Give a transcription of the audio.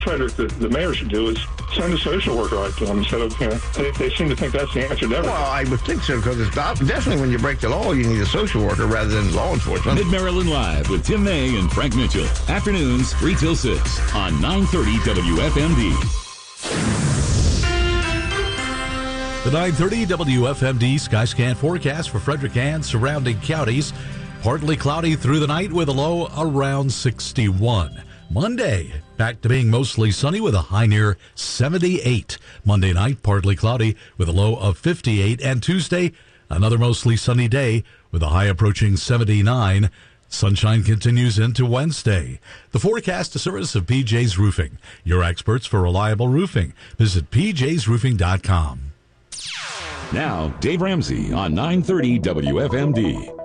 Frederick, the mayor should do is send a social worker out to them instead of, they seem to think that's the answer to everything. Well, I would think so, because it's definitely when you break the law, you need a social worker rather than law enforcement. Mid-Maryland Live with Tim May and Frank Mitchell. Afternoons, 3 till 6 on 930 WFMD. The 930 WFMD Skyscan forecast for Frederick and surrounding counties. Partly cloudy through the night with a low around 61. Monday, back to being mostly sunny with a high near 78. Monday night, partly cloudy with a low of 58. And Tuesday, another mostly sunny day with a high approaching 79. Sunshine continues into Wednesday. The forecast, a service of PJ's Roofing, your experts for reliable roofing. Visit pjsroofing.com. Now, Dave Ramsey on 930 WFMD.